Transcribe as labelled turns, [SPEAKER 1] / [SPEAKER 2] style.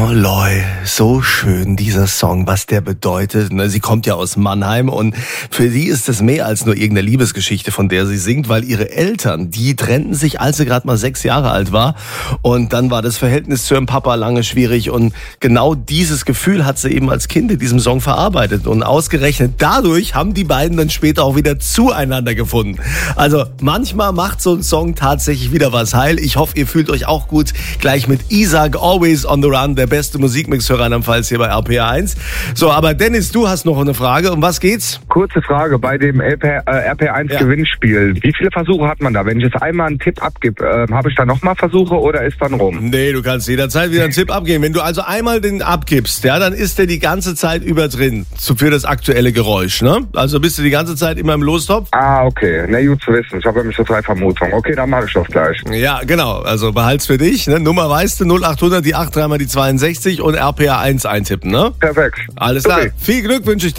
[SPEAKER 1] Loy, so schön dieser Song, was der bedeutet. Sie kommt ja aus Mannheim und für sie ist es mehr als nur irgendeine Liebesgeschichte, von der sie singt, weil ihre Eltern, die trennten sich, als sie gerade mal 6 Jahre alt war, und dann war das Verhältnis zu ihrem Papa lange schwierig und genau dieses Gefühl hat sie eben als Kind in diesem Song verarbeitet und ausgerechnet dadurch haben die beiden dann später auch wieder zueinander gefunden. Also manchmal macht so ein Song tatsächlich wieder was heil. Ich hoffe, ihr fühlt euch auch gut. Gleich mit Isaac, Always on the Run, der beste Musikmixhörer rheinland-pfalz hier bei RPR1. So, aber Dennis, du hast noch eine Frage. Um was geht's?
[SPEAKER 2] Kurze Frage, bei dem RPR1 Gewinnspiel, wie viele Versuche hat man da? Wenn ich jetzt einmal einen Tipp abgebe, habe ich da nochmal Versuche oder ist dann rum?
[SPEAKER 1] Nee, du kannst jederzeit wieder einen Tipp abgeben. Wenn du also einmal den abgibst, ja, dann ist der die ganze Zeit über drin für das aktuelle Geräusch, ne? Also bist du die ganze Zeit immer im Lostopf.
[SPEAKER 2] Ah, okay. Na gut zu wissen. Ich habe nämlich so 3 Vermutungen. Okay, dann mache ich das gleich.
[SPEAKER 1] Ja, genau. Also behalt's für dich. Ne? Nummer weißt du, 0800, die 8 3 mal die 62 und RPR1 eintippen, ne?
[SPEAKER 2] Perfekt.
[SPEAKER 1] Alles klar.
[SPEAKER 2] Okay.
[SPEAKER 1] Viel Glück wünsche ich dir.